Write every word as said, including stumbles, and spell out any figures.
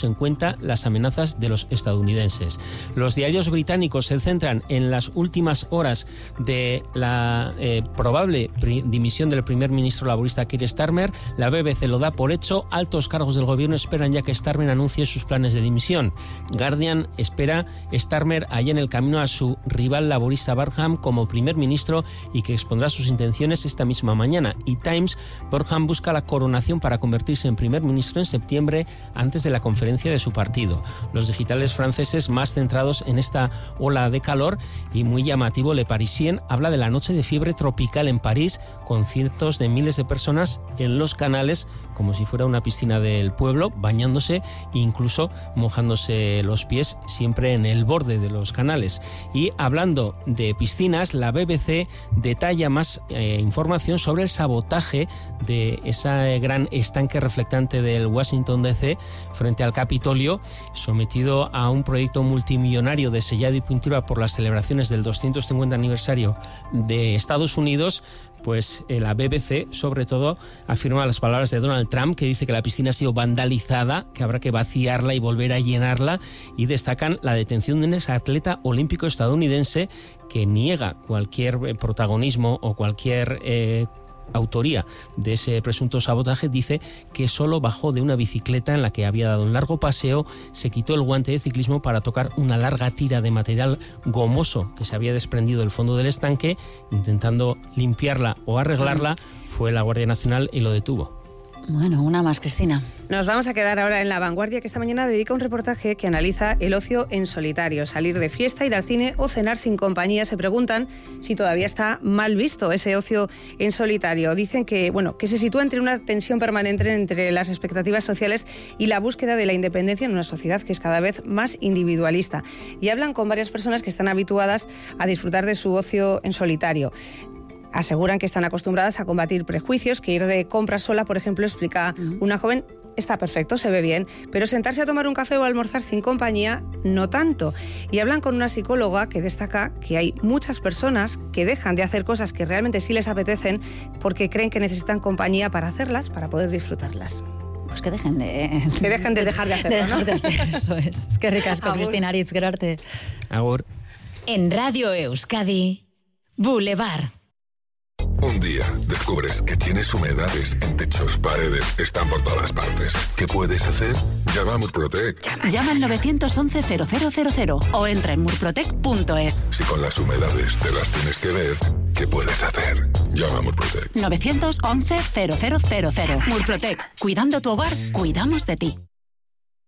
tomándose en cuenta las amenazas de los estadounidenses. Los diarios británicos se centran en las últimas horas de la eh, probable dimisión del primer ministro laborista Keir Starmer. La B B C lo da por hecho. Altos cargos del gobierno esperan ya que Starmer anuncie sus planes de dimisión. Guardian espera Starmer allá en el camino a su rival laborista Barham como primer ministro y que expondrá sus intenciones esta misma mañana. Y Times, Barham busca la coronación para convertirse en primer ministro en septiembre antes de la conferencia de su partido. Los digitales franceses más centrados en esta ola de calor y muy llamativo, Le Parisien habla de la noche de fiebre tropical en París con cientos de miles de personas en los canales como si fuera una piscina del pueblo, bañándose e incluso mojándose los pies, siempre en el borde de los canales. Y hablando de piscinas, la B B C detalla más eh, información sobre el sabotaje de ese gran estanque reflectante del Washington D C frente al Capitolio, sometido a un proyecto multimillonario de sellado y pintura por las celebraciones del doscientos cincuenta aniversario de Estados Unidos. Pues eh, la B B C, sobre todo, afirma las palabras de Donald Trump, que dice que la piscina ha sido vandalizada, que habrá que vaciarla y volver a llenarla, y destacan la detención de un exatleta olímpico estadounidense que niega cualquier eh, protagonismo o cualquier eh, autoría de ese presunto sabotaje. Dice que solo bajó de una bicicleta en la que había dado un largo paseo, se quitó el guante de ciclismo para tocar una larga tira de material gomoso que se había desprendido del fondo del estanque. Intentando limpiarla o arreglarla, fue la Guardia Nacional y lo detuvo. Bueno, una más, Cristina. Nos vamos a quedar ahora en La Vanguardia, que esta mañana dedica un reportaje que analiza el ocio en solitario. Salir de fiesta, ir al cine o cenar sin compañía. Se preguntan si todavía está mal visto ese ocio en solitario. Dicen que, bueno, que se sitúa entre una tensión permanente entre las expectativas sociales y la búsqueda de la independencia en una sociedad que es cada vez más individualista. Y hablan con varias personas que están habituadas a disfrutar de su ocio en solitario. Aseguran que están acostumbradas a combatir prejuicios, que ir de compras sola, por ejemplo, explica una joven, está perfecto, se ve bien, pero sentarse a tomar un café o almorzar sin compañía, no tanto. Y hablan con una psicóloga que destaca que hay muchas personas que dejan de hacer cosas que realmente sí les apetecen porque creen que necesitan compañía para hacerlas, para poder disfrutarlas. Pues que dejen de... Que dejen de dejar de hacerlo, de dejar ¿no? de hacer, eso es. Es que ricasco, Cristina Aritz, gero arte. Agur. En Radio Euskadi, Boulevard. Un día descubres que tienes humedades en techos, paredes, están por todas partes. ¿Qué puedes hacer? Llama a Murprotec. Llama, Llama al nueve once cero cero cero cero o entra en murprotec punto es. Si con las humedades te las tienes que ver, ¿qué puedes hacer? Llama a Murprotec. nueve once cero cero cero cero. Murprotec. Cuidando tu hogar, cuidamos de ti.